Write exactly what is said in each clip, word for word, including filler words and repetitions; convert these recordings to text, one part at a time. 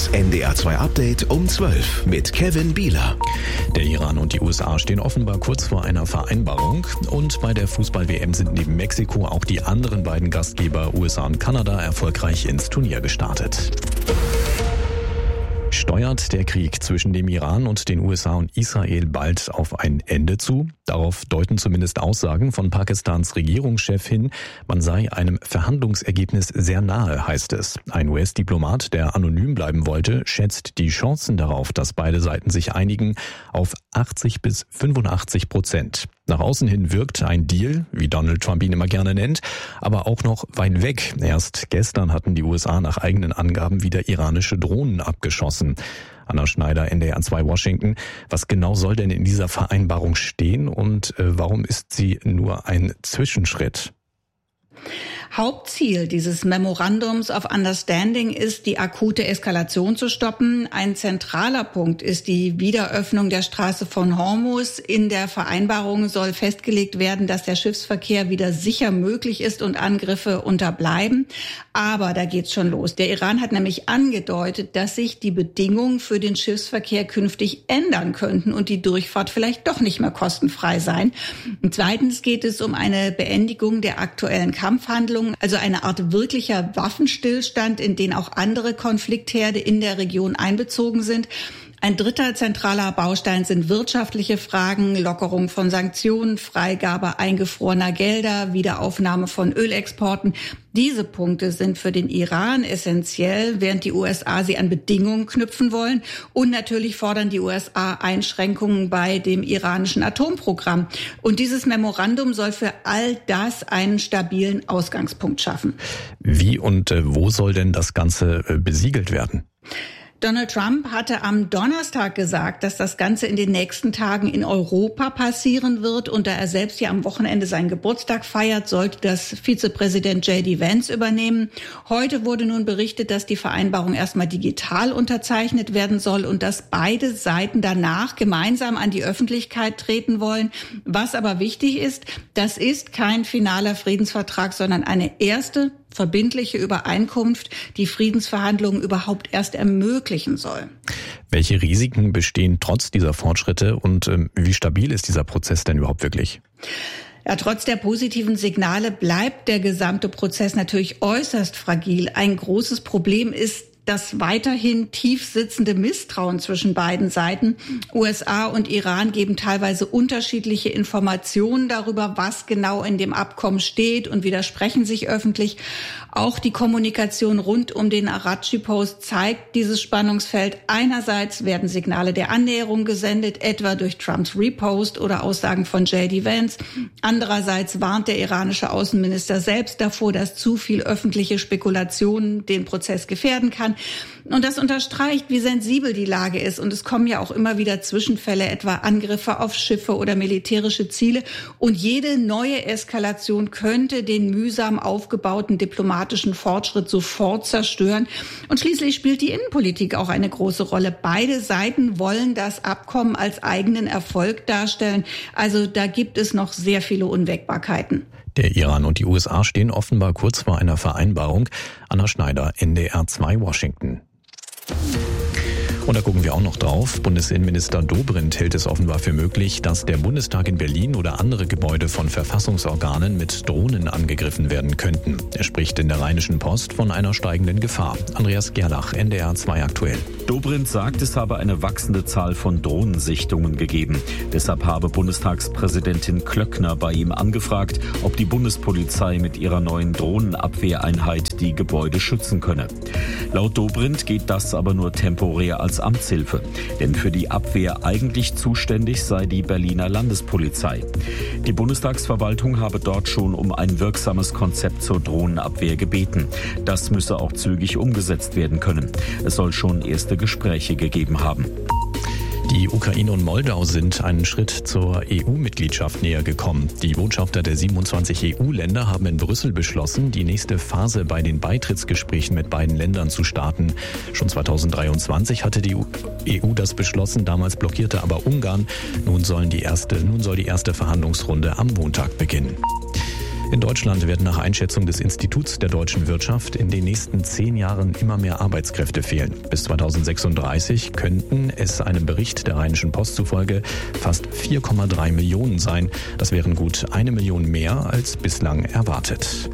Das N D R zwei Update um zwölf mit Kevin Bieler. Der Iran und die U S A stehen offenbar kurz vor einer Vereinbarung. Und bei der Fußball-W M sind neben Mexiko auch die anderen beiden Gastgeber U S A und Kanada erfolgreich ins Turnier gestartet. Steuert der Krieg zwischen dem Iran und den U S A und Israel bald auf ein Ende zu? Darauf deuten zumindest Aussagen von Pakistans Regierungschef hin. Man sei einem Verhandlungsergebnis sehr nahe, heißt es. Ein U S-Diplomat, der anonym bleiben wollte, schätzt die Chancen darauf, dass beide Seiten sich einigen, auf achtzig bis fünfundachtzig Prozent. Nach außen hin wirkt ein Deal, wie Donald Trump ihn immer gerne nennt, aber auch noch weit weg. Erst gestern hatten die U S A nach eigenen Angaben wieder iranische Drohnen abgeschossen. Anna Schneider, N D R zwei Washington. Was genau soll denn in dieser Vereinbarung stehen und äh, warum ist sie nur ein Zwischenschritt? Hauptziel dieses Memorandums of Understanding ist, die akute Eskalation zu stoppen. Ein zentraler Punkt ist die Wiederöffnung der Straße von Hormuz. In der Vereinbarung soll festgelegt werden, dass der Schiffsverkehr wieder sicher möglich ist und Angriffe unterbleiben. Aber da geht's schon los. Der Iran hat nämlich angedeutet, dass sich die Bedingungen für den Schiffsverkehr künftig ändern könnten und die Durchfahrt vielleicht doch nicht mehr kostenfrei sein. Und zweitens geht es um eine Beendigung der aktuellen Kampfhandlungen, also eine Art wirklicher Waffenstillstand, in den auch andere Konfliktherde in der Region einbezogen sind. Ein dritter zentraler Baustein sind wirtschaftliche Fragen, Lockerung von Sanktionen, Freigabe eingefrorener Gelder, Wiederaufnahme von Ölexporten. Diese Punkte sind für den Iran essentiell, während die U S A sie an Bedingungen knüpfen wollen. Und natürlich fordern die U S A Einschränkungen bei dem iranischen Atomprogramm. Und dieses Memorandum soll für all das einen stabilen Ausgangspunkt schaffen. Wie und äh, wo soll denn das Ganze äh, besiegelt werden? Donald Trump hatte am Donnerstag gesagt, dass das Ganze in den nächsten Tagen in Europa passieren wird. Und da er selbst ja am Wochenende seinen Geburtstag feiert, sollte das Vizepräsident J D Vance übernehmen. Heute wurde nun berichtet, dass die Vereinbarung erstmal digital unterzeichnet werden soll und dass beide Seiten danach gemeinsam an die Öffentlichkeit treten wollen. Was aber wichtig ist, das ist kein finaler Friedensvertrag, sondern eine erste verbindliche Übereinkunft, die Friedensverhandlungen überhaupt erst ermöglichen soll. Welche Risiken bestehen trotz dieser Fortschritte und ähm, wie stabil ist dieser Prozess denn überhaupt wirklich? Ja, trotz der positiven Signale bleibt der gesamte Prozess natürlich äußerst fragil. Ein großes Problem ist das weiterhin tief sitzende Misstrauen zwischen beiden Seiten. U S A und Iran geben teilweise unterschiedliche Informationen darüber, was genau in dem Abkommen steht und widersprechen sich öffentlich. Auch die Kommunikation rund um den Arachi-Post zeigt dieses Spannungsfeld. Einerseits werden Signale der Annäherung gesendet, etwa durch Trumps Repost oder Aussagen von J D Vance. Andererseits warnt der iranische Außenminister selbst davor, dass zu viel öffentliche Spekulationen den Prozess gefährden kann. Und das unterstreicht, wie sensibel die Lage ist. Und es kommen ja auch immer wieder Zwischenfälle, etwa Angriffe auf Schiffe oder militärische Ziele. Und jede neue Eskalation könnte den mühsam aufgebauten diplomatischen Fortschritt sofort zerstören. Und schließlich spielt die Innenpolitik auch eine große Rolle. Beide Seiten wollen das Abkommen als eigenen Erfolg darstellen. Also da gibt es noch sehr viele Unwägbarkeiten. Der Iran und die U S A stehen offenbar kurz vor einer Vereinbarung. Anna Schneider, N D R zwei Washington. Und da gucken wir auch noch drauf. Bundesinnenminister Dobrindt hält es offenbar für möglich, dass der Bundestag in Berlin oder andere Gebäude von Verfassungsorganen mit Drohnen angegriffen werden könnten. Er spricht in der Rheinischen Post von einer steigenden Gefahr. Andreas Gerlach, N D R zwei aktuell. Dobrindt sagt, es habe eine wachsende Zahl von Drohnensichtungen gegeben. Deshalb habe Bundestagspräsidentin Klöckner bei ihm angefragt, ob die Bundespolizei mit ihrer neuen Drohnenabwehreinheit die Gebäude schützen könne. Laut Dobrindt geht das aber nur temporär als Amtshilfe. Denn für die Abwehr eigentlich zuständig sei die Berliner Landespolizei. Die Bundestagsverwaltung habe dort schon um ein wirksames Konzept zur Drohnenabwehr gebeten. Das müsse auch zügig umgesetzt werden können. Es soll schon erste Gespräche gegeben haben. Die Ukraine und Moldau sind einen Schritt zur E U-Mitgliedschaft näher gekommen. Die Botschafter der siebenundzwanzig E U-Länder haben in Brüssel beschlossen, die nächste Phase bei den Beitrittsgesprächen mit beiden Ländern zu starten. Schon zweitausenddreiundzwanzig hatte die E U das beschlossen, damals blockierte aber Ungarn. Nun sollen die erste, nun soll die erste Verhandlungsrunde am Montag beginnen. In Deutschland werden nach Einschätzung des Instituts der deutschen Wirtschaft in den nächsten zehn Jahren immer mehr Arbeitskräfte fehlen. Bis zweitausendsechsunddreißig könnten es einem Bericht der Rheinischen Post zufolge fast vier Komma drei Millionen sein. Das wären gut eine Million mehr als bislang erwartet.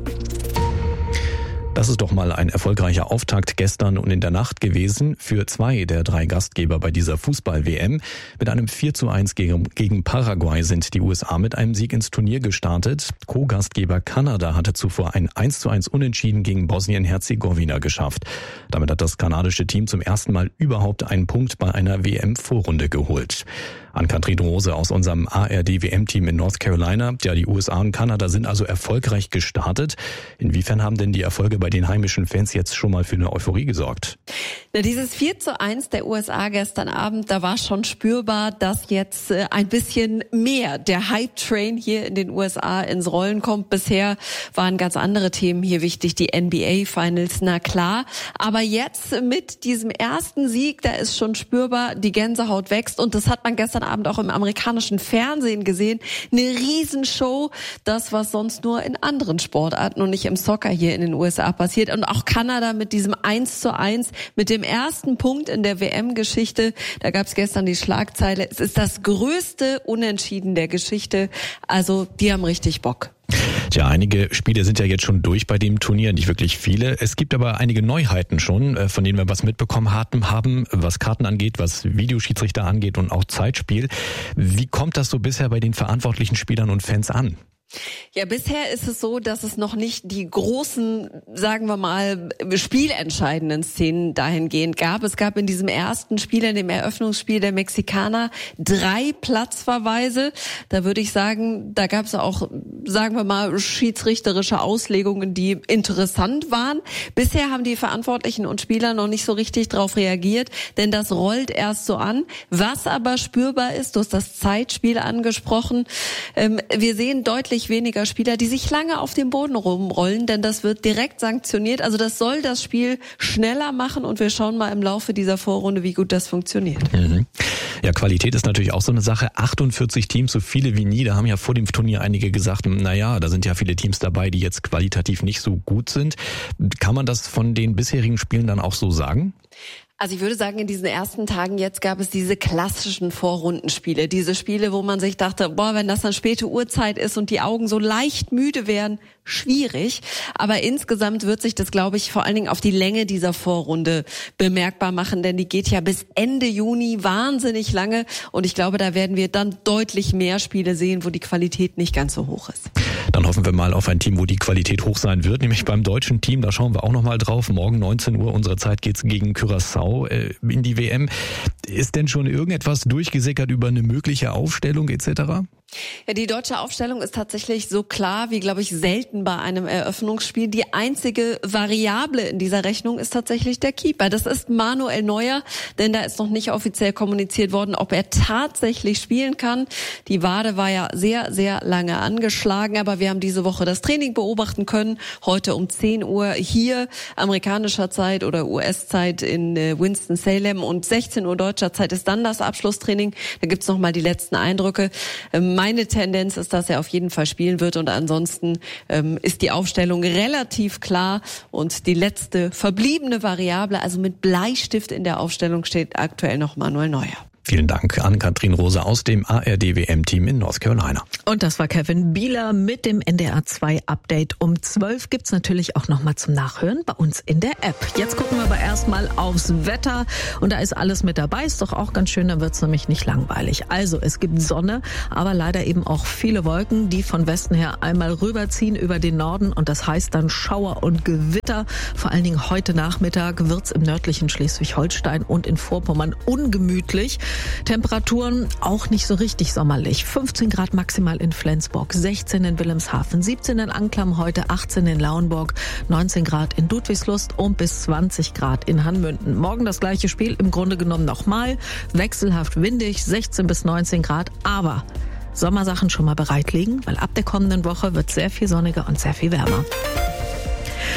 Das ist doch mal ein erfolgreicher Auftakt gestern und in der Nacht gewesen für zwei der drei Gastgeber bei dieser Fußball-W M. Mit einem vier zu eins gegen, gegen Paraguay sind die U S A mit einem Sieg ins Turnier gestartet. Co-Gastgeber Kanada hatte zuvor ein eins zu eins Unentschieden gegen Bosnien-Herzegowina geschafft. Damit hat das kanadische Team zum ersten Mal überhaupt einen Punkt bei einer W M-Vorrunde geholt. Ann-Kathrin Rose aus unserem A R D-W M-Team in North Carolina. Ja, die U S A und Kanada sind also erfolgreich gestartet. Inwiefern haben denn die Erfolge bei den heimischen Fans jetzt schon mal für eine Euphorie gesorgt? Na, dieses vier zu eins der U S A gestern Abend, da war schon spürbar, dass jetzt äh, ein bisschen mehr der Hype-Train hier in den U S A ins Rollen kommt. Bisher waren ganz andere Themen hier wichtig, die N B A-Finals, na klar. Aber jetzt mit diesem ersten Sieg, da ist schon spürbar, die Gänsehaut wächst. Und das hat man gestern Abend auch im amerikanischen Fernsehen gesehen. Eine Riesenshow, das was sonst nur in anderen Sportarten und nicht im Soccer hier in den U S A passiert. Und auch Kanada mit diesem eins zu eins, mit dem ersten Punkt in der W M-Geschichte. Da gab es gestern die Schlagzeile, es ist das größte Unentschieden der Geschichte. Also die haben richtig Bock. Tja, einige Spiele sind ja jetzt schon durch bei dem Turnier, nicht wirklich viele. Es gibt aber einige Neuheiten schon, von denen wir was mitbekommen haben, was Karten angeht, was Videoschiedsrichter angeht und auch Zeitspiel. Wie kommt das so bisher bei den verantwortlichen Spielern und Fans an? Ja, bisher ist es so, dass es noch nicht die großen, sagen wir mal, spielentscheidenden Szenen dahingehend gab. Es gab in diesem ersten Spiel, in dem Eröffnungsspiel der Mexikaner, drei Platzverweise. Da würde ich sagen, da gab es auch, sagen wir mal, schiedsrichterische Auslegungen, die interessant waren. Bisher haben die Verantwortlichen und Spieler noch nicht so richtig drauf reagiert, denn das rollt erst so an. Was aber spürbar ist, du hast das Zeitspiel angesprochen, ähm, wir sehen deutlich weniger Spieler, die sich lange auf dem Boden rumrollen, denn das wird direkt sanktioniert. Also das soll das Spiel schneller machen und wir schauen mal im Laufe dieser Vorrunde, wie gut das funktioniert. Mhm. Ja, Qualität ist natürlich auch so eine Sache. achtundvierzig Teams, so viele wie nie. Da haben ja vor dem Turnier einige gesagt, naja, da sind ja viele Teams dabei, die jetzt qualitativ nicht so gut sind. Kann man das von den bisherigen Spielen dann auch so sagen? Also ich würde sagen, in diesen ersten Tagen jetzt gab es diese klassischen Vorrundenspiele. Diese Spiele, wo man sich dachte, boah, wenn das dann späte Uhrzeit ist und die Augen so leicht müde werden, schwierig. Aber insgesamt wird sich das, glaube ich, vor allen Dingen auf die Länge dieser Vorrunde bemerkbar machen. Denn die geht ja bis Ende Juni wahnsinnig lange. Und ich glaube, da werden wir dann deutlich mehr Spiele sehen, wo die Qualität nicht ganz so hoch ist. Dann hoffen wir mal auf ein Team, wo die Qualität hoch sein wird, nämlich beim deutschen Team. Da schauen wir auch noch mal drauf. Morgen neunzehn Uhr unserer Zeit geht's gegen Curaçao in die W M. Ist denn schon irgendetwas durchgesickert über eine mögliche Aufstellung et cetera? Ja, die deutsche Aufstellung ist tatsächlich so klar wie, glaube ich, selten bei einem Eröffnungsspiel. Die einzige Variable in dieser Rechnung ist tatsächlich der Keeper. Das ist Manuel Neuer, denn da ist noch nicht offiziell kommuniziert worden, ob er tatsächlich spielen kann. Die Wade war ja sehr, sehr lange angeschlagen, aber wir haben diese Woche das Training beobachten können. Heute um zehn Uhr hier amerikanischer Zeit oder U S-Zeit in Winston-Salem und sechzehn Uhr deutscher Zeit ist dann das Abschlusstraining. Da gibt's noch mal die letzten Eindrücke. Meine Tendenz ist, dass er auf jeden Fall spielen wird und ansonsten ähm, ist die Aufstellung relativ klar und die letzte verbliebene Variable, also mit Bleistift in der Aufstellung, steht aktuell noch Manuel Neuer. Vielen Dank an Ann-Kathrin Rose aus dem A R D-W M-Team in North Carolina. Und das war Kevin Bieler mit dem N D R zwei Update. Um zwölf gibt's natürlich auch nochmal zum Nachhören bei uns in der App. Jetzt gucken wir aber erstmal aufs Wetter und da ist alles mit dabei. Ist doch auch ganz schön, dann wird's nämlich nicht langweilig. Also es gibt Sonne, aber leider eben auch viele Wolken, die von Westen her einmal rüberziehen über den Norden und das heißt dann Schauer und Gewitter. Vor allen Dingen heute Nachmittag wird's im nördlichen Schleswig-Holstein und in Vorpommern ungemütlich. Temperaturen auch nicht so richtig sommerlich. fünfzehn Grad maximal in Flensburg, sechzehn in Wilhelmshaven, siebzehn in Anklam, heute achtzehn in Lauenburg, neunzehn Grad in Ludwigslust und bis zwanzig Grad in Hanmünden. Morgen das gleiche Spiel, im Grunde genommen nochmal. Wechselhaft windig, sechzehn bis neunzehn Grad, aber Sommersachen schon mal bereitlegen, weil ab der kommenden Woche wird sehr viel sonniger und sehr viel wärmer.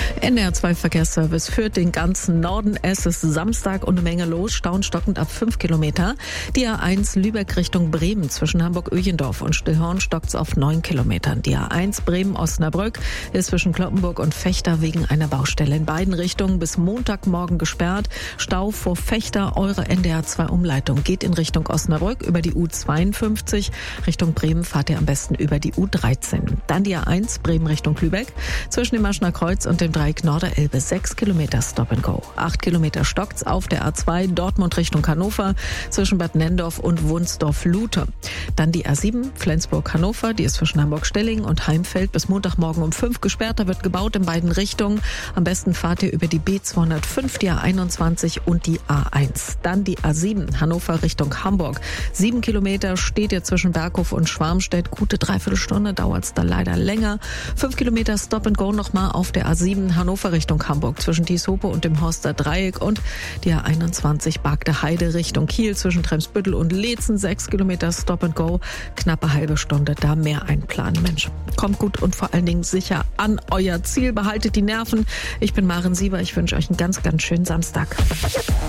N D R zwei Verkehrsservice führt den ganzen Norden. Es ist Samstag und eine Menge los. Stauen stockend ab fünf Kilometer. Die A eins Lübeck Richtung Bremen zwischen Hamburg-Öjendorf und Stillhorn stockt's auf neun Kilometern. Die A eins Bremen-Osnabrück ist zwischen Cloppenburg und Vechta wegen einer Baustelle in beiden Richtungen bis Montagmorgen gesperrt. Stau vor Vechta. Eure N D R zwei Umleitung geht in Richtung Osnabrück über die U zweiundfünfzig. Richtung Bremen fahrt ihr am besten über die U dreizehn. Dann die A eins Bremen Richtung Lübeck zwischen dem Maschner Kreuz und dem Dreieck Norderelbe sechs Kilometer Stop and Go. acht Kilometer stockt's auf der A zwei Dortmund Richtung Hannover zwischen Bad Nenndorf und Wunsdorf-Lute. Dann die A sieben Flensburg-Hannover, die ist zwischen Hamburg-Stellingen und Heimfeld bis Montagmorgen um fünf gesperrt. Da wird gebaut in beiden Richtungen. Am besten fahrt ihr über die B zweihundertfünf, die A einundzwanzig und die A eins. Dann die A sieben Hannover Richtung Hamburg. Sieben Kilometer steht ihr zwischen Berghof und Schwarmstedt. Gute Dreiviertelstunde dauert's da leider länger. Fünf Kilometer Stop and Go nochmal auf der A sieben Hannover Richtung Hamburg zwischen Dieshope und dem Horster Dreieck und die A einundzwanzig Bargte Heide Richtung Kiel zwischen Tremsbüttel und Leetzen. Sechs Kilometer Stop and Go. Knappe halbe Stunde da mehr einplanen. Mensch, kommt gut und vor allen Dingen sicher an euer Ziel. Behaltet die Nerven. Ich bin Maren Sieber. Ich wünsche euch einen ganz, ganz schönen Samstag.